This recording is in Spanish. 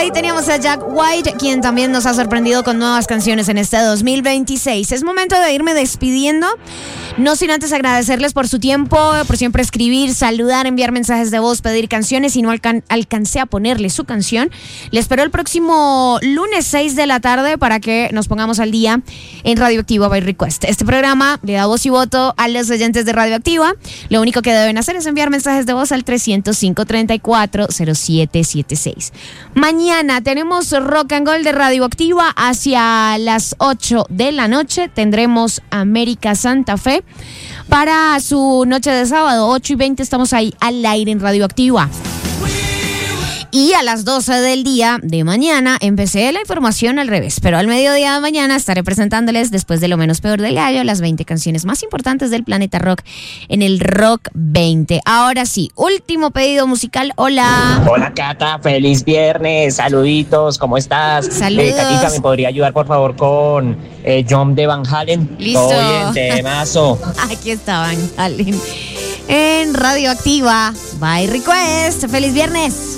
Ahí teníamos a Jack White, quien también nos ha sorprendido con nuevas canciones en este 2026. Es momento de irme despidiendo, no sin antes agradecerles por su tiempo, por siempre escribir, saludar, enviar mensajes de voz, pedir canciones. Si no alcancé a ponerle su canción, le espero el próximo lunes 6 de la tarde para que nos pongamos al día en Radioactiva by Request. Este programa le da voz y voto a los oyentes de Radioactiva. Lo único que deben hacer es enviar mensajes de voz al 305-340776. Mañana tenemos Rock and Gold de Radioactiva hacia las 8 de la noche. Tendremos América Santa Fe para su noche de sábado, 8:20. Estamos ahí al aire en Radioactiva. Y a las 12 del día de mañana empecé la información al revés, pero al mediodía de mañana estaré presentándoles, después de Lo Menos Peor del Gallo, las 20 canciones más importantes del planeta rock en el Rock 20. Ahora sí, último pedido musical. Hola. Hola, Cata, feliz viernes, saluditos, ¿cómo estás? Saludos. Catica, ¿me podría ayudar por favor con Jump de Van Halen? Listo. Todo bien, temazo. Aquí está Van Halen en Radioactiva by Request. ¡Feliz viernes!